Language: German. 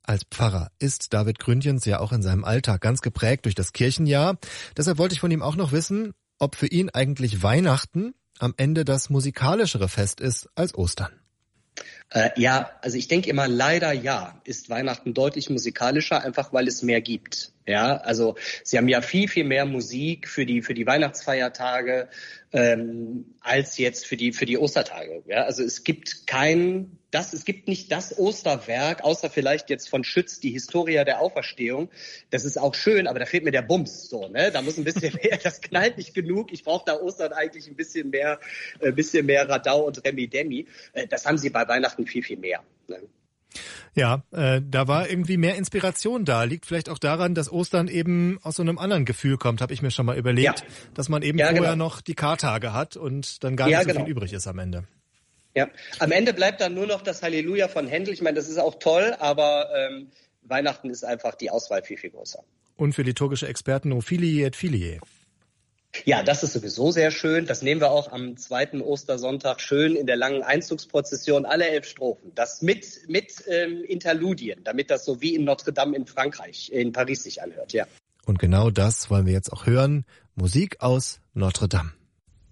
Als Pfarrer ist David Gründjens ja auch in seinem Alltag ganz geprägt durch das Kirchenjahr. Deshalb wollte ich von ihm auch noch wissen, ob für ihn eigentlich Weihnachten am Ende das musikalischere Fest ist als Ostern. Ja, also ich denke immer, leider ist Weihnachten deutlich musikalischer, einfach weil es mehr gibt. Ja, also sie haben ja viel, viel mehr Musik für die Weihnachtsfeiertage als jetzt für die Ostertage. Ja, also es gibt nicht das Osterwerk, außer vielleicht jetzt von Schütz, die Historia der Auferstehung. Das ist auch schön, aber da fehlt mir der Bums, so, ne? Da muss ein bisschen mehr, das knallt nicht genug. Ich brauche da Ostern eigentlich ein bisschen mehr Radau und Remi-Demi. Das haben sie bei Weihnachten viel, viel mehr. Ne? Ja, da war irgendwie mehr Inspiration da. Liegt vielleicht auch daran, dass Ostern eben aus so einem anderen Gefühl kommt, habe ich mir schon mal überlegt, dass man eben vorher noch die Kartage hat und dann gar nicht so viel übrig ist am Ende. Ja, am Ende bleibt dann nur noch das Halleluja von Händel. Ich meine, das ist auch toll, aber Weihnachten ist einfach die Auswahl viel, viel größer. Und für liturgische Experten O Filii et Filiae. Ja, das ist sowieso sehr schön. Das nehmen wir auch am 2. Ostersonntag schön in der langen Einzugsprozession, alle 11 Strophen. Das mit Interludien, damit das so wie in Notre Dame in Paris sich anhört, ja. Und genau das wollen wir jetzt auch hören. Musik aus Notre Dame.